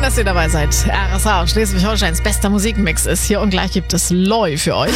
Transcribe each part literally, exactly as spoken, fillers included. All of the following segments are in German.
Schön, dass ihr dabei seid. R S A, Schleswig-Holsteins bester Musikmix ist hier und gleich gibt es Loi für euch.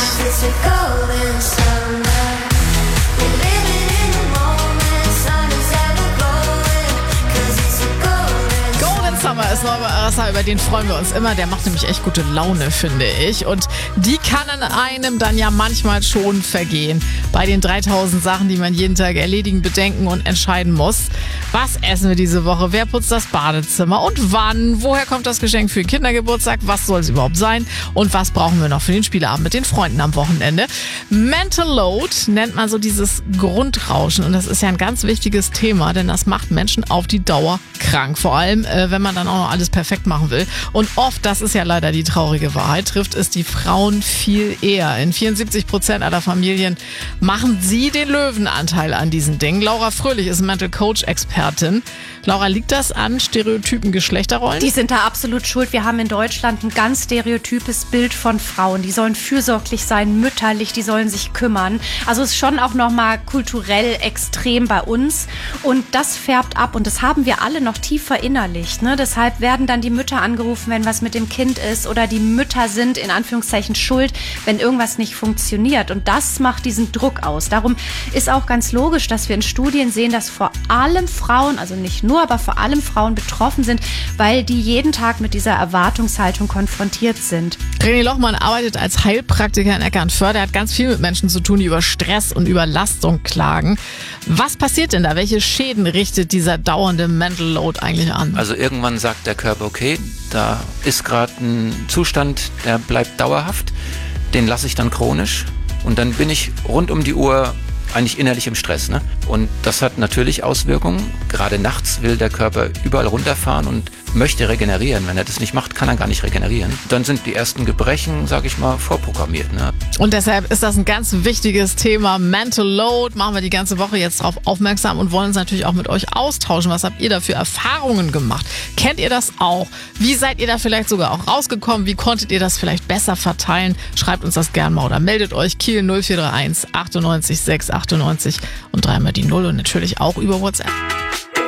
Summer ist neu bei R S A, über den freuen wir uns immer. Der macht nämlich echt gute Laune, finde ich. Und die kann in einem dann ja manchmal schon vergehen. Bei den dreitausend Sachen, die man jeden Tag erledigen, bedenken und entscheiden muss. Was essen wir diese Woche? Wer putzt das Badezimmer? Und wann? Woher kommt das Geschenk für den Kindergeburtstag? Was soll es überhaupt sein? Und was brauchen wir noch für den Spieleabend mit den Freunden am Wochenende? Mental Load nennt man so dieses Grundrauschen. Und das ist ja ein ganz wichtiges Thema, denn das macht Menschen auf die Dauer krank. Vor allem, äh, wenn man dann auch noch alles perfekt machen will. Und oft, das ist ja leider die traurige Wahrheit, trifft es die Frauen viel eher. In vierundsiebzig Prozent aller Familien machen sie den Löwenanteil an diesen Dingen. Laura Fröhlich ist Mental Coach Expertin. Laura, liegt das an stereotypen Geschlechterrollen? Die sind da absolut schuld. Wir haben in Deutschland ein ganz stereotypes Bild von Frauen. Die sollen fürsorglich sein, mütterlich, die sollen sich kümmern. Also es ist schon auch nochmal kulturell extrem bei uns. Und das färbt ab und das haben wir alle noch tief verinnerlicht. Ne? Deshalb werden dann die Mütter angerufen, wenn was mit dem Kind ist, oder die Mütter sind in Anführungszeichen schuld, wenn irgendwas nicht funktioniert. Und das macht diesen Druck aus. Darum ist auch ganz logisch, dass wir in Studien sehen, dass vor allem Frauen, also nicht nur, aber vor allem Frauen betroffen sind, weil die jeden Tag mit dieser Erwartungshaltung konfrontiert sind. René Lochmann arbeitet als Heilpraktiker in Eckernförde. Er hat ganz viel mit Menschen zu tun, die über Stress und Überlastung klagen. Was passiert denn da? Welche Schäden richtet dieser dauernde Mental Load eigentlich an? Also irgendwann sagt der Körper, okay, da ist gerade ein Zustand, der bleibt dauerhaft, den lasse ich dann chronisch und dann bin ich rund um die Uhr eigentlich innerlich im Stress. Ne? Und das hat natürlich Auswirkungen. Gerade nachts will der Körper überall runterfahren und möchte regenerieren. Wenn er das nicht macht, kann er gar nicht regenerieren. Dann sind die ersten Gebrechen, sag ich mal, vorprogrammiert. Ne? Und deshalb ist das ein ganz wichtiges Thema. Mental Load, machen wir die ganze Woche jetzt darauf aufmerksam und wollen uns natürlich auch mit euch austauschen. Was habt ihr da für Erfahrungen gemacht? Kennt ihr das auch? Wie seid ihr da vielleicht sogar auch rausgekommen? Wie konntet ihr das vielleicht besser verteilen? Schreibt uns das gerne mal oder meldet euch. Kiel null vier drei eins achtundneunzig sechs achtundneunzig und dreimal die Null und natürlich auch über WhatsApp.